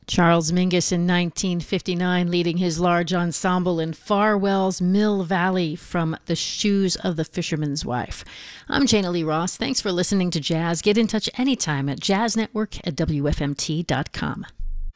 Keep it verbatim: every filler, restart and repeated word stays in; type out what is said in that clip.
Charles Mingus in nineteen fifty-nine, leading his large ensemble in Farwell's Mill Valley from The Shoes of the Fisherman's Wife. I'm Jana Lee Ross. Thanks for listening to Jazz. Get in touch anytime at jazz network at w f m t dot com.